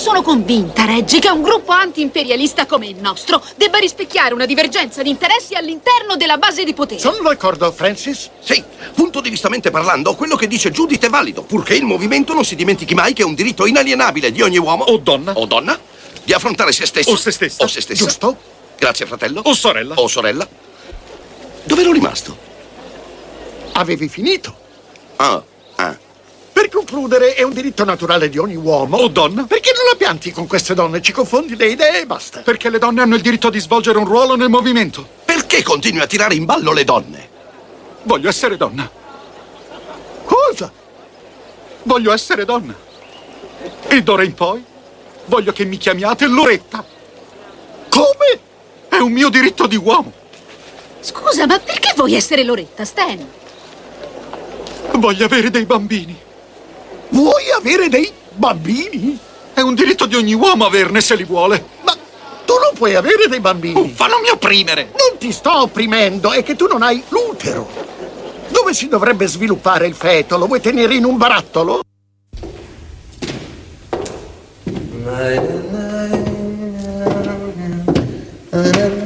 sono convinta, Reggie, che un gruppo anti-imperialista come il nostro debba rispecchiare una divergenza di interessi all'interno della base di potere. Sono d'accordo, Francis? Sì, punto di vistamente parlando, quello che dice Judith è valido, purché il movimento non si dimentichi mai che è un diritto inalienabile di ogni uomo o donna di affrontare se stesso o se stessa. O se stessa. Giusto? Grazie, fratello. O sorella. O sorella. Dove ero rimasto? Avevi finito. Ah. Per concludere, è un diritto naturale di ogni uomo o donna. Perché non la pianti con queste donne? Ci confondi le idee e basta. Perché le donne hanno il diritto di svolgere un ruolo nel movimento. Perché continui a tirare in ballo le donne? Voglio essere donna. Cosa? Voglio essere donna. E d'ora in poi voglio che mi chiamiate Loretta. Come? È un mio diritto di uomo. Scusa, ma perché vuoi essere Loretta, Stan? Voglio avere dei bambini. Vuoi avere dei bambini? È un diritto di ogni uomo averne se li vuole. Ma tu non puoi avere dei bambini. Uffa, non mi opprimere. Non ti sto opprimendo, è che tu non hai l'utero. Dove si dovrebbe sviluppare il feto? Lo vuoi tenere in un barattolo? Na